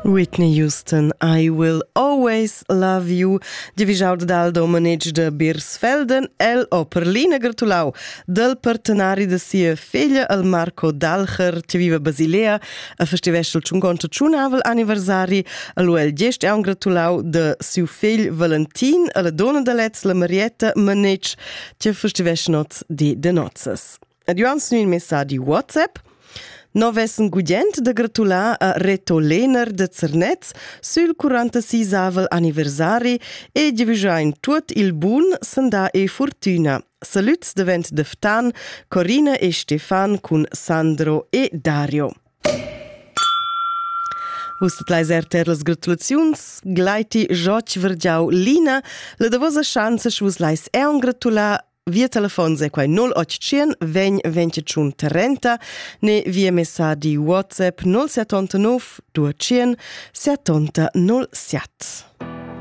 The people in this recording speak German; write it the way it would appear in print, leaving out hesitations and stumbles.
Whitney Houston, I Will Always Love You. Divisaud dal domenetg de Birsfelden, el o Perlina gratulau del partenari de sia figlia, el Marco Dalcher, che vive a Basilea, a festivestel 55 anniversari, a lui el gest un gratulau de siu figlio Valentin, a la donna de letz, la Marietta Manetg, che festivesnots di de nozzas. Adiuans nu in messaggi WhatsApp. No vessen gudient de gratular a Reto Lehner de Zernetz sul 46 anniversari e divisain tut il bun sanda e fortuna. Saluts devent de Ftan, Corina e Stefan cun Sandro e Dario. Vustet lais erter las gratulaziuns, gleiti Joc Vergiau Lina, la davosa chanza svus lais un gratular via telefon se quai 0800 20 25 30 ne via messaggi WhatsApp 079 200 70 07.